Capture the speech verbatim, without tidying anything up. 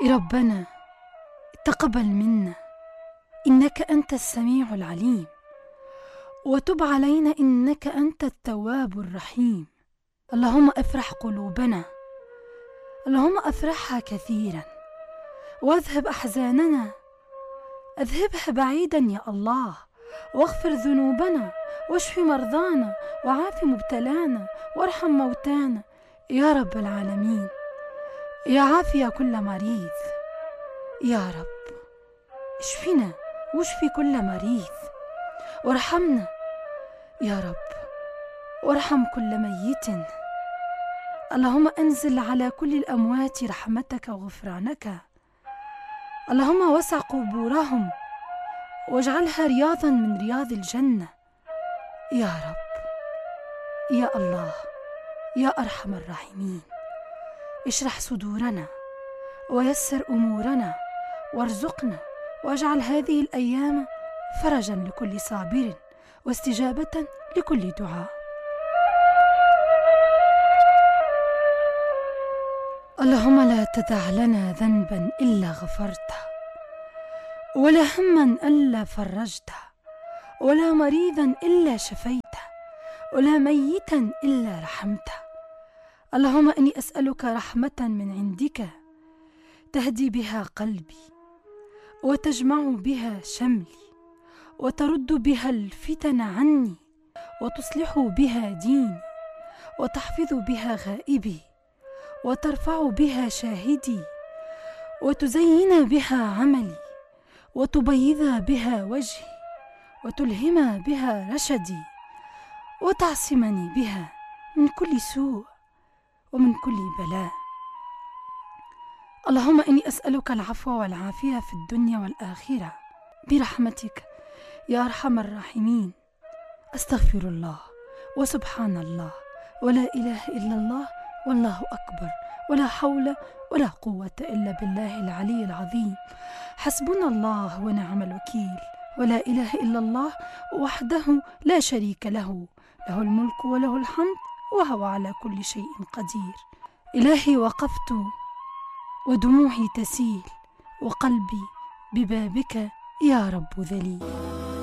ربنا تقبل منا إنك أنت السميع العليم، وتب علينا إنك أنت التواب الرحيم. اللهم افرح قلوبنا، اللهم افرحها كثيرا، واذهب أحزاننا، اذهبها بعيدا يا الله، واغفر ذنوبنا، واشف مرضانا، وعاف مبتلانا، وارحم موتانا يا رب العالمين. يا عافية كل مريض يا رب، اشفنا واشفي كل مريض، وارحمنا يا رب، وارحم كل ميت. اللهم انزل على كل الأموات رحمتك وغفرانك. اللهم وسع قبورهم واجعلها رياضا من رياض الجنة يا رب. يا الله يا أرحم الراحمين، اشرح صدورنا ويسر أمورنا وارزقنا، واجعل هذه الأيام فرجا لكل صابر واستجابة لكل دعاء. اللهم لا تدع لنا ذنبا إلا غفرته، ولا هما إلا فرجته، ولا مريضا إلا شفيته، ولا ميتا إلا رحمته. اللهم إني أسألك رحمة من عندك تهدي بها قلبي، وتجمع بها شملي، وترد بها الفتن عني، وتصلح بها ديني، وتحفظ بها غائبي، وترفع بها شاهدي، وتزين بها عملي، وتبيض بها وجهي، وتلهم بها رشدي، وتعصمني بها من كل سوء ومن كل بلاء. اللهم إني أسألك العفو والعافية في الدنيا والآخرة برحمتك يا أرحم الراحمين. أستغفر الله وسبحان الله ولا إله إلا الله والله أكبر، ولا حول ولا قوة إلا بالله العلي العظيم. حسبنا الله ونعم الوكيل، ولا إله إلا الله وحده لا شريك له، له الملك وله الحمد وهو على كل شيء قدير. إلهي وقفت ودموعي تسيل، وقلبي ببابك يا رب ذليل.